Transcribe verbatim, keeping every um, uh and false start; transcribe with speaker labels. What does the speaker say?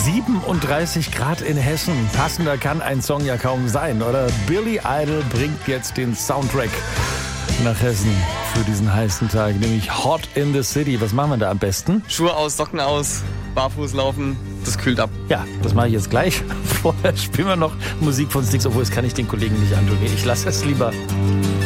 Speaker 1: siebenunddreißig Grad in Hessen. Passender kann ein Song ja kaum sein, oder? Billy Idol bringt jetzt den Soundtrack nach Hessen für diesen heißen Tag, nämlich Hot in the City. Was machen wir da am besten?
Speaker 2: Schuhe aus, Socken aus, barfuß laufen, das kühlt ab.
Speaker 1: Ja, das mache ich jetzt gleich. Vorher spielen wir noch Musik von Styx, obwohl das kann ich den Kollegen nicht antun. Ich lasse es lieber.